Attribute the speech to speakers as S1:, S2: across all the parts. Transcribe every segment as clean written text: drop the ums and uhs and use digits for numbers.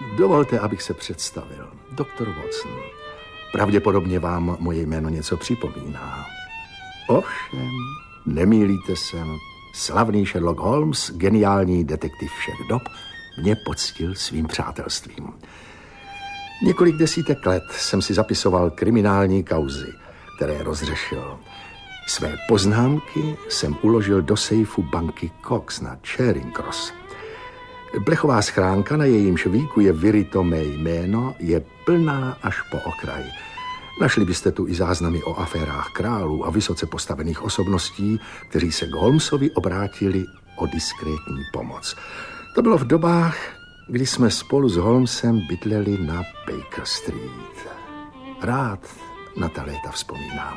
S1: Dovolte, abych se představil. Doktor Watson. Pravděpodobně vám moje jméno něco připomíná. Ovšem, nemýlíte se. Slavný Sherlock Holmes, geniální detektiv všech dob, mě poctil svým přátelstvím. Několik desítek let jsem si zapisoval kriminální kauzy, které rozřešil. Své poznámky jsem uložil do sejfu banky Cox na Charing Cross. Plechová schránka, na jejímž víku je vyryto mé jméno, je plná až po okraj. Našli byste tu i záznamy o aférách králů a vysoce postavených osobností, kteří se k Holmesovi obrátili o diskrétní pomoc. To bylo v dobách, kdy jsme spolu s Holmesem bydleli na Baker Street. Rád na ta léta vzpomínám.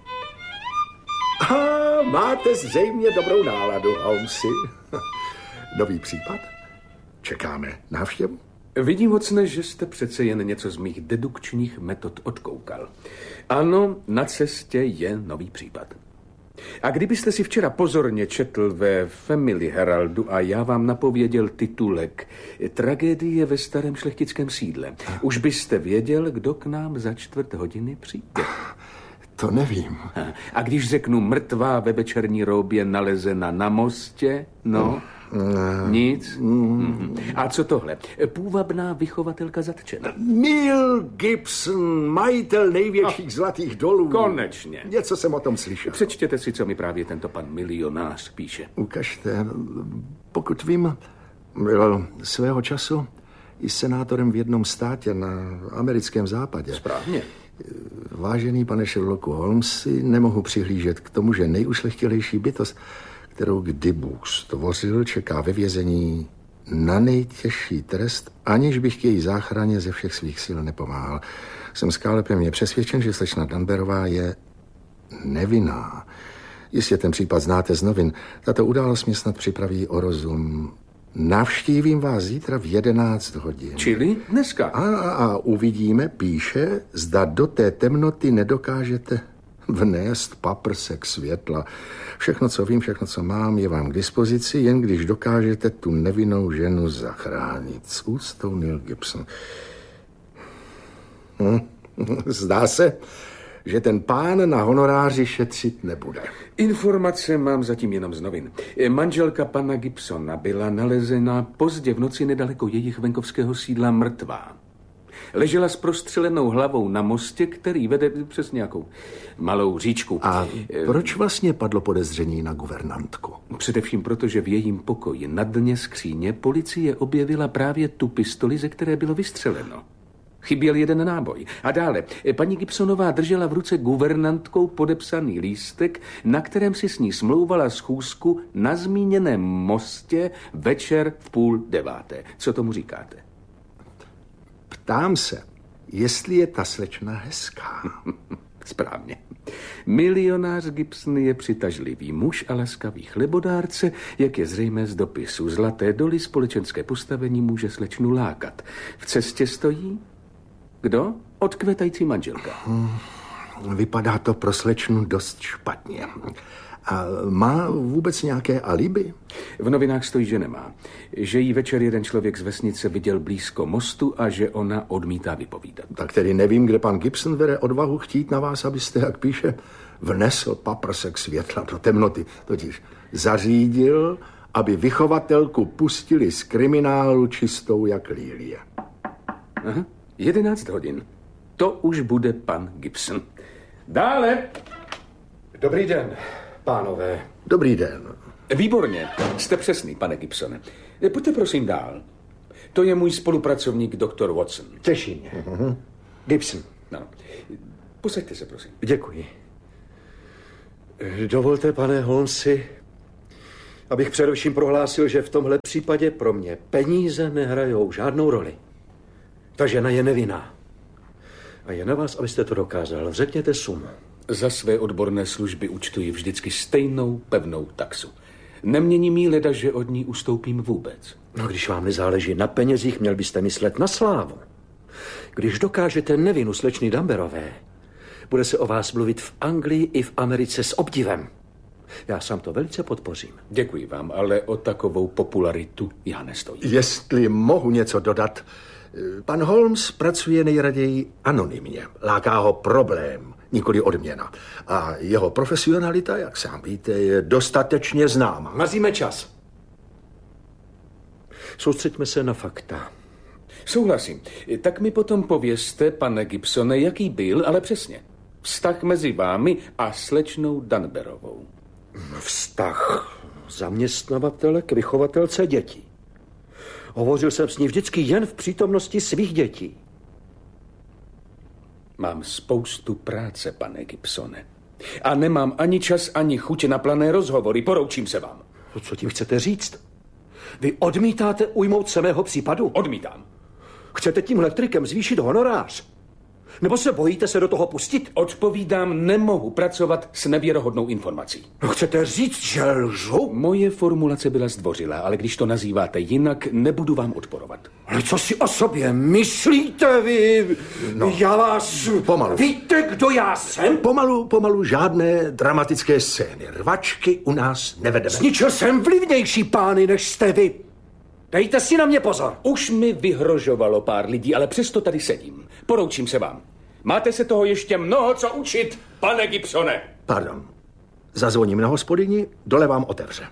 S1: Máte zřejmě dobrou náladu, Holmesi. Nový případ? Čekáme návštěvu?
S2: Vidím, Watsone, že jste přece jen něco z mých dedukčních metod odkoukal. Ano, na cestě je nový případ. A kdybyste si včera pozorně četl ve Family Heraldu a já vám napověděl titulek Tragédie ve starém šlechtickém sídle, už byste věděl, kdo k nám za 4:15 přijde.
S1: To nevím.
S2: A když řeknu mrtvá ve večerní roubě nalezena na mostě, no... Nic? A co tohle? Půvabná vychovatelka zatčena.
S1: Neil Gibson, majitel největších zlatých dolů.
S2: Konečně.
S1: Něco jsem o tom slyšel.
S2: Přečtěte si, co mi právě tento pan milionář píše.
S1: Ukažte. Pokud vím, byl svého času i senátorem v jednom státě na americkém západě.
S2: Správně.
S1: Vážený pane Sherlocku Holmesi, nemohu přihlížet k tomu, že nejušlechtilejší bytost, kterou kdy Bůh stvořil, čeká ve vězení na nejtěžší trest, aniž bych k její záchraně ze všech svých sil nepomáhal. Jsem skálopevně přesvědčen, že slečna Dunbarová je nevinná. Jistě ten případ znáte z novin. Tato událost mě snad připraví o rozum. Navštívím vás zítra v 11 hodin.
S2: Čili dneska.
S1: A uvidíme, píše, zda do té temnoty nedokážete vnést paprsek světla. Všechno, co vím, všechno, co mám, je vám k dispozici, jen když dokážete tu nevinnou ženu zachránit. S úctou Neil Gibson. Zdá se, že ten pán na honoráři šetřit nebude.
S2: Informace mám zatím jenom z novin. Manželka pana Gibsona byla nalezena pozdě v noci nedaleko jejich venkovského sídla mrtvá. Ležela s prostřelenou hlavou na mostě, který vede přes nějakou malou říčku.
S1: A proč vlastně padlo podezření na guvernantku?
S2: Především proto, že v jejím pokoji na dně skříně policie objevila právě tu pistoli, ze které bylo vystřeleno. Chyběl jeden náboj. A dále, paní Gibsonová držela v ruce guvernantkou podepsaný lístek, na kterém si s ní smlouvala schůzku na zmíněném mostě večer v 8:30. Co tomu říkáte?
S1: Ptám se, jestli je ta slečna hezká.
S2: Správně. Milionář Gibson je přitažlivý muž a laskavý chlebodárce, jak je zřejmé z dopisu. Zlaté doly, společenské postavení může slečnu lákat. V cestě stojí? Kdo? Odkvětající manželka.
S1: Vypadá to pro slečnu dost špatně. A má vůbec nějaké alibi?
S2: V novinách stojí, že nemá. Že jí večer jeden člověk z vesnice viděl blízko mostu a že ona odmítá vypovídat.
S1: Tak tedy nevím, kde pan Gibson vede odvahu chtít na vás, abyste, jak píše, vnesl paprsek světla do temnoty. Totiž zařídil, aby vychovatelku pustili z kriminálu čistou jak lílie.
S2: Aha, 11 hodin. To už bude pan Gibson. Dále. Dobrý den, pánové.
S1: Dobrý den.
S2: Výborně, jste přesný, pane Gibsone. Pojďte prosím dál. To je můj spolupracovník, doktor Watson.
S3: Těší mě. Gibson.
S2: No. Posaďte se, prosím.
S3: Děkuji. Dovolte, pane Holmesi, abych především prohlásil, že v tomhle případě pro mě peníze nehrajou žádnou roli. Ta žena je nevinná. A je na vás, abyste to dokázal. Řekněte sumu.
S2: Za své odborné služby účtuji vždycky stejnou pevnou taxu. Neměním jí leda, že od ní ustoupím vůbec.
S3: No, když vám nezáleží na penězích, měl byste myslet na slávu. Když dokážete nevinu slečny Dunbarové, bude se o vás mluvit v Anglii i v Americe s obdivem. Já sám to velice podpořím.
S2: Děkuji vám, ale o takovou popularitu já nestojím.
S1: Jestli mohu něco dodat, Pan Holmes pracuje nejraději anonymně. Láká ho problém, nikoli odměna. A jeho profesionalita, jak sám víte, je dostatečně známá.
S3: Mazíme čas. Soustřeďme se na fakta.
S2: Souhlasím. Tak mi potom povězte, pane Gibsone, jaký byl, ale přesně, vztah mezi vámi a slečnou Danberovou.
S3: Vztah zaměstnavatele k vychovatelce dětí. Hovořil jsem s ní vždycky jen v přítomnosti svých dětí.
S2: Mám spoustu práce, pane Gibsone. A nemám ani čas, ani chuť na plané rozhovory, poroučím se vám.
S3: Co tím chcete říct? Vy odmítáte ujmout se mého případu?
S2: Odmítám.
S3: Chcete tímhle trikem zvýšit honorář? Nebo se bojíte se do toho pustit?
S2: Odpovídám, nemohu pracovat s nevěrohodnou informací.
S3: No chcete říct, že lžu?
S2: Moje formulace byla zdvořilá, ale když to nazýváte jinak, nebudu vám odporovat.
S3: Ale co si o sobě myslíte vy? No, já vás...
S1: Pomalu.
S3: Víte, kdo já jsem?
S1: Pomalu žádné dramatické scény. Rvačky u nás nevedeme.
S3: Zničil jsem vlivnější pány, než jste vy. Dejte si na mě pozor.
S2: Už mi vyhrožovalo pár lidí, ale přesto tady sedím. Poroučím se vám. Máte se toho ještě mnoho co učit, pane Gibsone.
S1: Pardon. Zazvoním na hospodyni, dole vám otevře.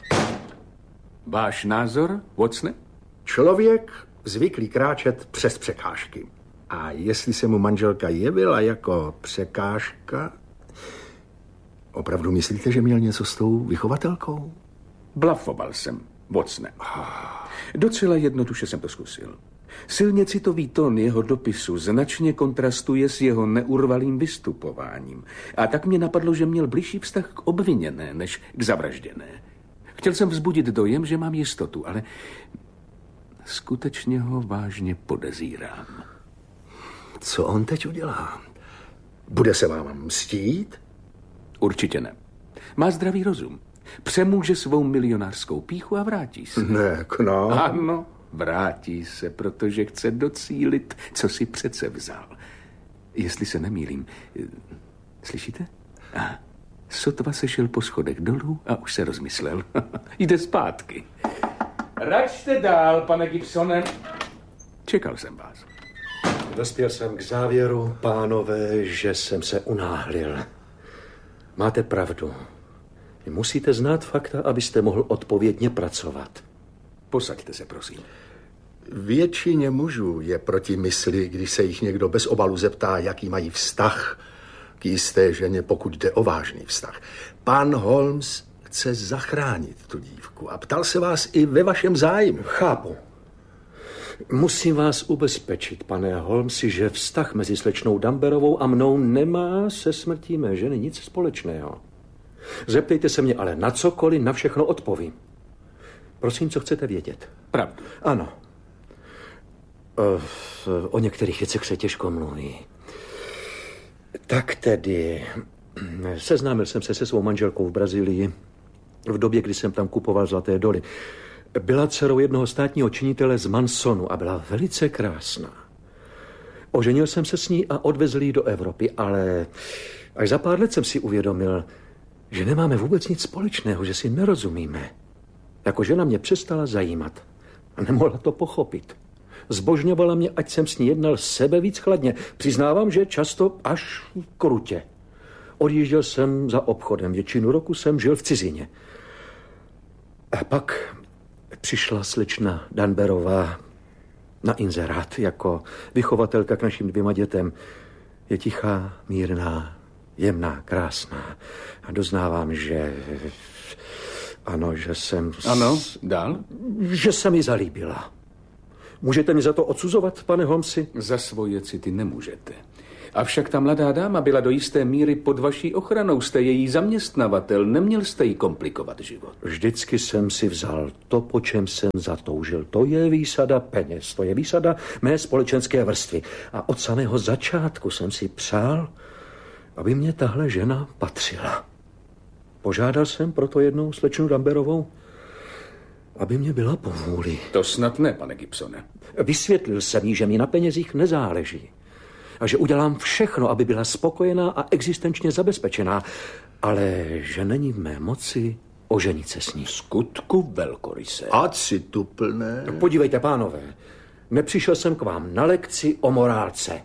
S2: Váš názor, Watsone?
S1: Člověk zvyklý kráčet přes překážky. A jestli se mu manželka jevila jako překážka, opravdu myslíte, že měl něco s tou vychovatelkou?
S2: Blafoval jsem, Watsone. Docela jednoduše jsem to zkusil. Silně citový tón jeho dopisu značně kontrastuje s jeho neurvalým vystupováním. A tak mě napadlo, že měl bližší vztah k obviněné, než k zavražděné. Chtěl jsem vzbudit dojem, že mám jistotu, ale skutečně ho vážně podezírám.
S1: Co on teď udělá? Bude se vám mstít?
S2: Určitě ne. Má zdravý rozum. Přemůže svou milionářskou pýchu a vrátí se.
S1: Ne, no.
S2: Ano, vrátí se, protože chce docílit, co si přece vzal. Jestli se nemýlím. Slyšíte? Sotva se šel po schodech dolů a už se rozmyslel. Jde zpátky. Račte dál, pane Gibsone. Čekal jsem vás.
S3: Dospěl jsem k závěru, pánové, že jsem se unáhlil. Máte pravdu. Vy musíte znát fakta, abyste mohl odpovědně pracovat.
S2: Posaďte se, prosím.
S1: Většině mužů je proti mysli, když se jich někdo bez obalu zeptá, jaký mají vztah k jisté ženě, pokud jde o vážný vztah. Pan Holmes chce zachránit tu dívku a ptal se vás i ve vašem zájmu.
S3: Chápu. Musím vás ubezpečit, pane Holmesi, že vztah mezi slečnou Danberovou a mnou nemá se smrtí mé ženy nic společného. Zeptejte se mě ale na cokoliv, na všechno odpovím. Prosím, co chcete vědět?
S2: Pravdu.
S3: Ano. O některých věcech se těžko mluví. Tak tedy, seznámil jsem se svou manželkou v Brazílii v době, kdy jsem tam kupoval zlaté doly. Byla dcerou jednoho státního činitele z Mansonu a byla velice krásná. Oženil jsem se s ní a odvezl ji do Evropy, ale až za pár let jsem si uvědomil, že nemáme vůbec nic společného, že si nerozumíme. Jako žena mě přestala zajímat a nemohla to pochopit. Zbožňovala mě, ať jsem s ní jednal sebe víc chladně. Přiznávám, že často až krutě. Odjížděl jsem za obchodem, většinu roku jsem žil v cizině. A pak přišla slečna Danberová na inzerát jako vychovatelka k našim 2 dětem. Je tichá, mírná, jemná, krásná. A doznávám, že... Ano, že jsem...
S2: Ano, dál?
S3: Že se mi zalíbila. Můžete mi za to odsuzovat, pane Holmesi?
S2: Za svoje city nemůžete. Avšak ta mladá dáma byla do jisté míry pod vaší ochranou. Jste její zaměstnavatel, neměl jste jí komplikovat život.
S3: Vždycky jsem si vzal to, po čem jsem zatoužil. To je výsada peněz, to je výsada mé společenské vrstvy. A od samého začátku jsem si přál, aby mě tahle žena patřila. Požádal jsem proto jednou slečnu Danberovou, aby mě byla po vůli.
S2: To snad ne, pane Gibsone.
S3: Vysvětlil jsem jí, že mi na penězích nezáleží. A že udělám všechno, aby byla spokojená a existenčně zabezpečená. Ale že není v mé moci oženit se s ní.
S2: Skutku velkoryse.
S1: Ať si tu plné.
S3: Podívejte, pánové. Nepřišel jsem k vám na lekci o morálce.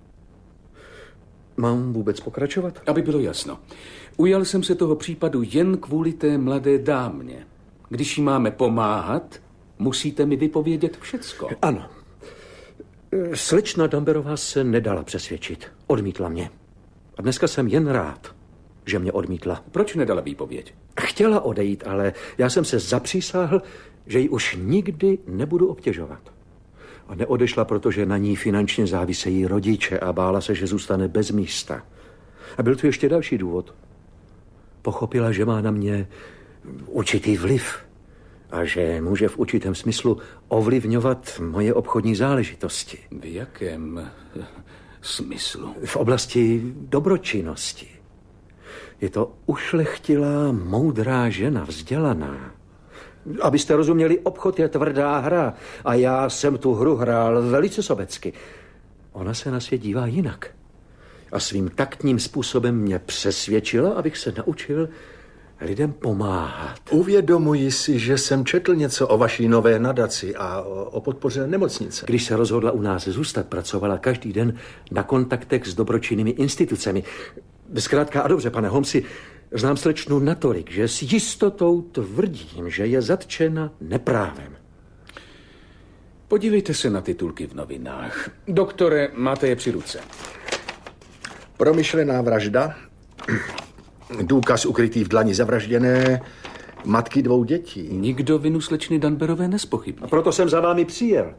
S3: Mám vůbec pokračovat?
S2: Aby bylo jasno. Ujal jsem se toho případu jen kvůli té mladé dámě. Když jí máme pomáhat, musíte mi vypovědět všecko.
S3: Ano. Slečna Damberová se nedala přesvědčit. Odmítla mě. A dneska jsem jen rád, že mě odmítla.
S2: Proč nedala výpověď?
S3: Chtěla odejít, ale já jsem se zapřísáhl, že ji už nikdy nebudu obtěžovat. A neodešla, protože na ní finančně závisejí rodiče a bála se, že zůstane bez místa. A byl tu ještě další důvod. Pochopila, že má na mě určitý vliv a že může v určitém smyslu ovlivňovat moje obchodní záležitosti.
S2: V jakém smyslu?
S3: V oblasti dobročinnosti. Je to ušlechtilá, moudrá žena, vzdělaná. Abyste rozuměli, obchod je tvrdá hra a já jsem tu hru hrál velice sobecky. Ona se na svět dívá jinak. A svým taktním způsobem mě přesvědčila, abych se naučil lidem pomáhat.
S1: Uvědomuji si, že jsem četl něco o vaší nové nadaci a o podpoře nemocnice.
S3: Když se rozhodla u nás zůstat, pracovala každý den na kontaktech s dobročinnými institucemi. Zkrátka a dobře, pane Holmesi, znám slečnu natolik, že s jistotou tvrdím, že je zatčena neprávem.
S2: Podívejte se na titulky v novinách. Doktore, máte je při ruce.
S1: Promyšlená vražda, důkaz ukrytý v dlani zavražděné matky 2 dětí.
S2: Nikdo vinu slečny Damberové nespochybní.
S3: A proto jsem za vámi přijel.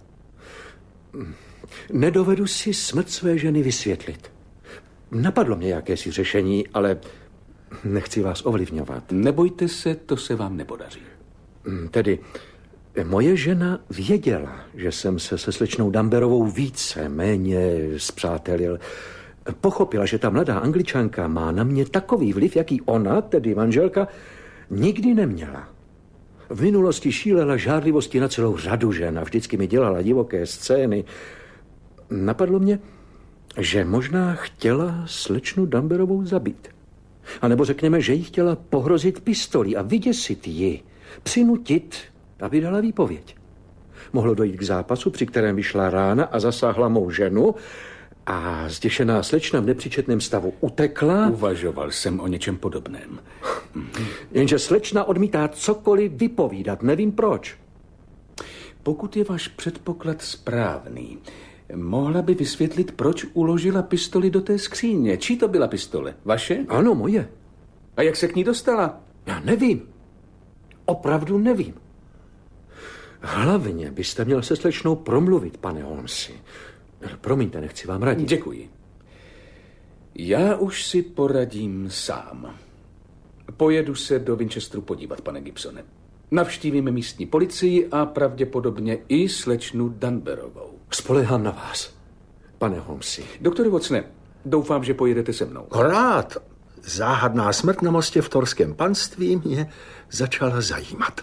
S3: Nedovedu si smrt své ženy vysvětlit. Napadlo mě jakési řešení, ale nechci vás ovlivňovat.
S2: Nebojte se, to se vám nepodaří.
S3: Tedy moje žena věděla, že jsem se slečnou Damberovou více méně spřátelil. Pochopila, že ta mladá Angličanka má na mě takový vliv, jaký ona, tedy manželka, nikdy neměla. V minulosti šílela žádlivosti na celou řadu žen a vždycky mi dělala divoké scény. Napadlo mě, že možná chtěla slečnu Damberovou zabít. A nebo řekněme, že jí chtěla pohrozit pistolí a vyděsit ji, přinutit, aby dala výpověď. Mohlo dojít k zápasu, při kterém vyšla rána a zasáhla mou ženu a zděšená slečna v nepříčetném stavu utekla.
S2: Uvažoval jsem o něčem podobném.
S3: Jenže slečna odmítá cokoliv vypovídat, nevím proč.
S2: Pokud je váš předpoklad správný, mohla by vysvětlit, proč uložila pistoli do té skříně. Čí to byla pistole? Vaše?
S3: Ano, moje.
S2: A jak se k ní dostala?
S3: Já nevím. Opravdu nevím. Hlavně byste měl se slečnou promluvit, pane Holmesi. Promiňte, nechci vám radit.
S2: Děkuji. Já už si poradím sám. Pojedu se do Winchesteru podívat, pane Gibsone. Navštívíme místní policii a pravděpodobně i slečnu Damberovou.
S3: Spolehám na vás, pane Holmesi.
S2: Doktore Watsone, doufám, že pojedete se mnou.
S1: Rád. Záhadná smrt na mostě v Torském panství mě začala zajímat.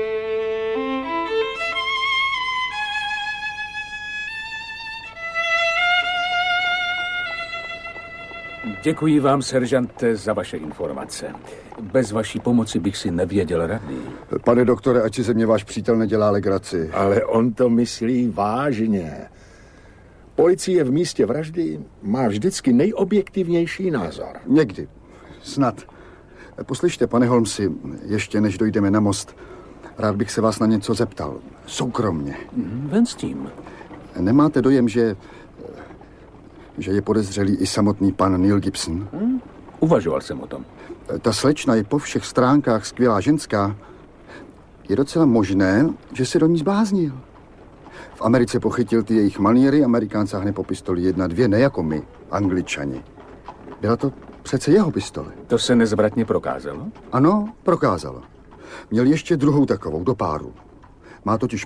S2: Děkuji vám, seržante, za vaše informace. Bez vaší pomoci bych si nevěděl rady.
S4: Pane doktore, ať si ze mě váš přítel nedělá legraci.
S1: Ale on to myslí vážně. Policie v místě vraždy má vždycky nejobjektivnější názor.
S4: Někdy. Snad. Poslyšte, pane Holmesi, ještě než dojdeme na most, rád bych se vás na něco zeptal. Soukromně.
S2: Ven s tím.
S4: Nemáte dojem, že je podezřelý i samotný pan Neil Gibson?
S2: Uvažoval jsem o tom.
S4: Ta slečna je po všech stránkách skvělá ženská. Je docela možné, že se do ní zbláznil. V Americe pochytil ty jejich maníry, Amerikán sáhne po pistoli 1-2, ne jako my, Angličani. Byla to přece jeho pistole.
S2: To se nezvratně prokázalo?
S4: Ano, prokázalo. Měl ještě druhou takovou do páru. Má totiž